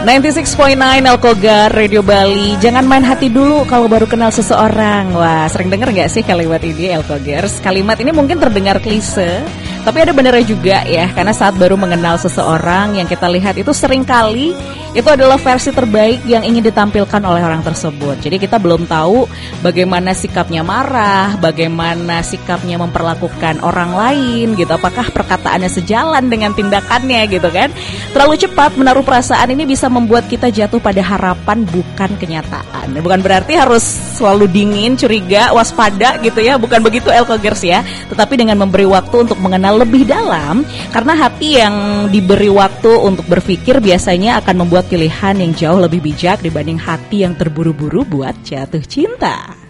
96.9 Elkogar Radio Bali. Jangan main hati dulu kalau baru kenal seseorang. Wah, sering denger gak sih kalimat ini Elkogers? Kalimat ini mungkin terdengar klise, tapi ada benernya juga ya. Karena saat baru mengenal seseorang, yang kita lihat itu seringkali itu adalah versi terbaik yang ingin ditampilkan oleh orang tersebut. Jadi kita belum tahu bagaimana sikapnya marah, bagaimana sikapnya memperlakukan orang lain gitu. Apakah perkataannya sejalan dengan tindakannya gitu kan. Terlalu cepat menaruh perasaan ini bisa membuat kita jatuh pada harapan bukan kenyataan. Bukan berarti harus selalu dingin, curiga, waspada gitu ya. Bukan begitu Elkogers ya. Tetapi dengan memberi waktu untuk mengenal lebih dalam. Karena hati yang diberi waktu untuk berpikir biasanya akan membuat pilihan yang jauh lebih bijak dibanding hati yang terburu-buru buat jatuh cinta.